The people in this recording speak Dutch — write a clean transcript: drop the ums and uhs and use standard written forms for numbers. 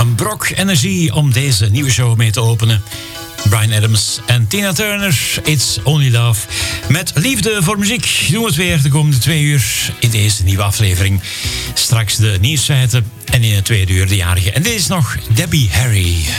een brok energie om deze nieuwe show mee te openen. Bryan Adams en Tina Turner, It's Only Love. Met liefde voor muziek doen we het weer de komende 2 uur in deze nieuwe aflevering. Straks de nieuwsfeiten en in het tweede uur de jarige. En dit is nog Debbie Harry.